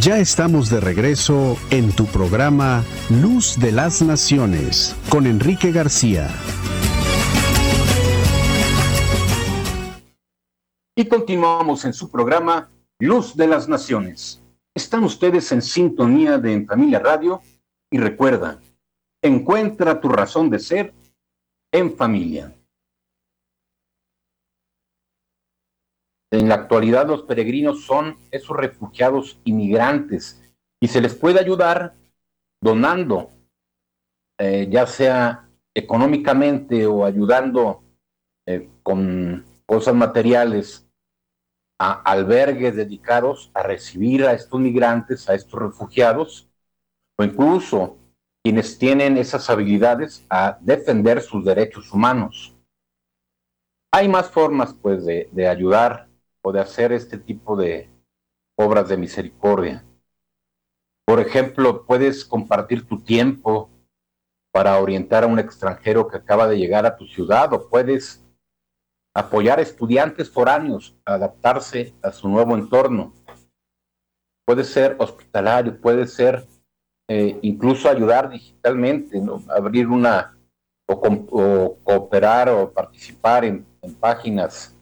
Ya estamos de regreso en tu programa Luz de las Naciones con Enrique García. Y continuamos en su programa Luz de las Naciones. Están ustedes en sintonía de En Familia Radio y recuerda, encuentra tu razón de ser en familia. En la actualidad los peregrinos son esos refugiados inmigrantes y se les puede ayudar donando, ya sea económicamente o ayudando con cosas materiales a albergues dedicados a recibir a estos migrantes, a estos refugiados, o incluso quienes tienen esas habilidades a defender sus derechos humanos. Hay más formas, pues, de ayudar o de hacer este tipo de obras de misericordia. Por ejemplo, puedes compartir tu tiempo para orientar a un extranjero que acaba de llegar a tu ciudad, o puedes apoyar a estudiantes foráneos a adaptarse a su nuevo entorno. Puede ser hospitalario, puede ser incluso ayudar digitalmente, ¿no? Abrir una o cooperar o participar en páginas,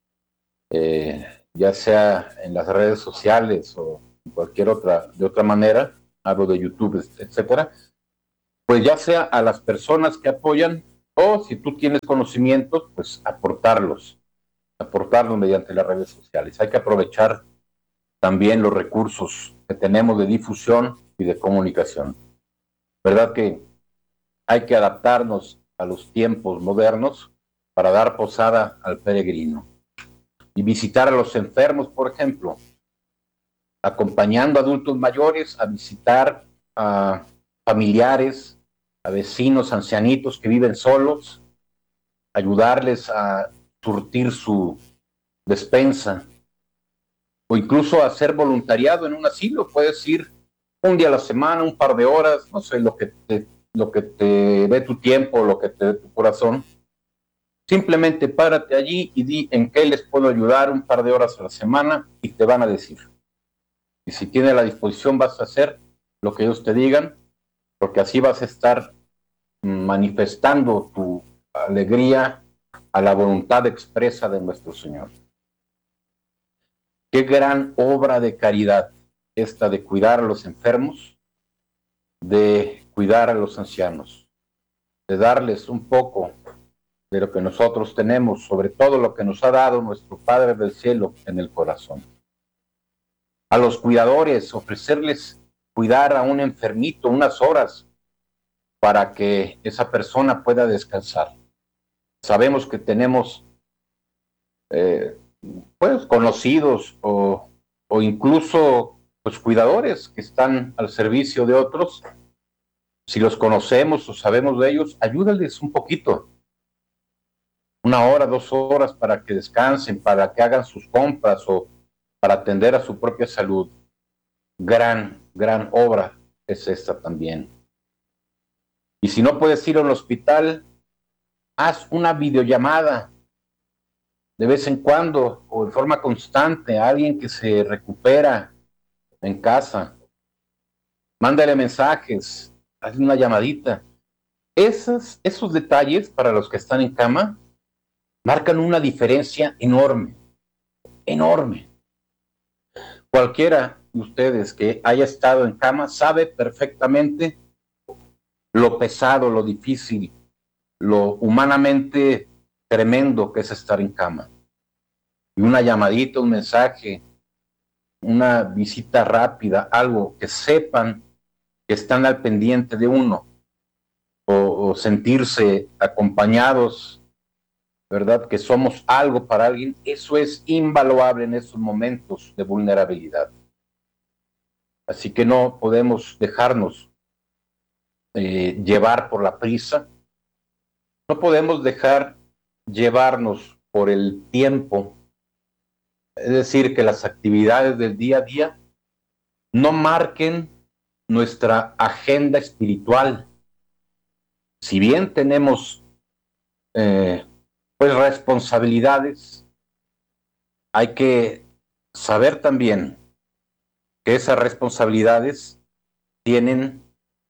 ya sea en las redes sociales o en cualquier otra manera, hablo de YouTube, etcétera, pues ya sea a las personas que apoyan o si tú tienes conocimientos, pues aportarlos mediante las redes sociales. Hay que aprovechar también los recursos que tenemos de difusión y de comunicación. ¿Verdad que hay que adaptarnos a los tiempos modernos para dar posada al peregrino? Y visitar a los enfermos, por ejemplo, acompañando a adultos mayores a visitar a familiares, a vecinos, ancianitos que viven solos, ayudarles a surtir su despensa, o incluso hacer voluntariado en un asilo. Puedes ir un día a la semana, un par de horas, no sé, lo que te dé tu tiempo, lo que te dé tu corazón. Simplemente párate allí y di en qué les puedo ayudar un par de horas a la semana y te van a decir. Y si tienes la disposición vas a hacer lo que ellos te digan, porque así vas a estar manifestando tu alegría a la voluntad expresa de nuestro Señor. Qué gran obra de caridad esta de cuidar a los enfermos, de cuidar a los ancianos, de darles un poco de lo que nosotros tenemos, sobre todo lo que nos ha dado nuestro Padre del Cielo en el corazón. A los cuidadores, ofrecerles cuidar a un enfermito unas horas para que esa persona pueda descansar. Sabemos que tenemos pues conocidos o incluso pues cuidadores que están al servicio de otros. Si los conocemos o sabemos de ellos, ayúdales un poquito, 1 hora, 2 horas, para que descansen, para que hagan sus compras o para atender a su propia salud. Gran obra es esta también. Y si no puedes ir al hospital, haz una videollamada de vez en cuando o de forma constante a alguien que se recupera en casa. Mándale mensajes, hazle una llamadita. Esos detalles para los que están en cama marcan una diferencia enorme, enorme. Cualquiera de ustedes que haya estado en cama sabe perfectamente lo pesado, lo difícil, lo humanamente tremendo que es estar en cama. Y una llamadita, un mensaje, una visita rápida, algo que sepan que están al pendiente de uno, o sentirse acompañados, ¿verdad? Que somos algo para alguien, eso es invaluable en esos momentos de vulnerabilidad. Así que no podemos dejarnos llevar por la prisa, no podemos dejar llevarnos por el tiempo, es decir, que las actividades del día a día no marquen nuestra agenda espiritual. Si bien tenemos pues responsabilidades, hay que saber también que esas responsabilidades tienen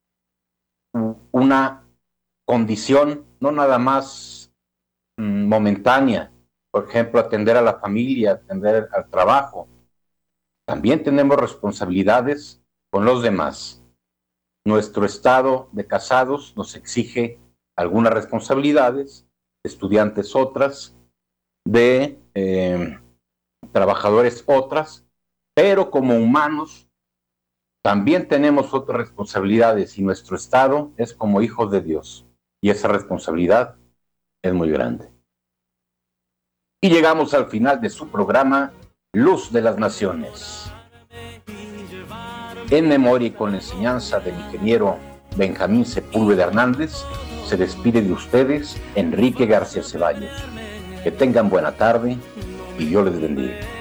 una condición no nada más momentánea, por ejemplo, atender a la familia, atender al trabajo. También tenemos responsabilidades con los demás. Nuestro estado de casados nos exige algunas responsabilidades, de estudiantes otras, de trabajadores otras, pero como humanos también tenemos otras responsabilidades y nuestro estado es como hijos de Dios y esa responsabilidad es muy grande. Y llegamos al final de su programa Luz de las Naciones. En memoria y con la enseñanza del ingeniero Benjamín Sepúlveda Hernández, se despide de ustedes Enrique García Ceballos. Que tengan buena tarde y Dios les bendiga.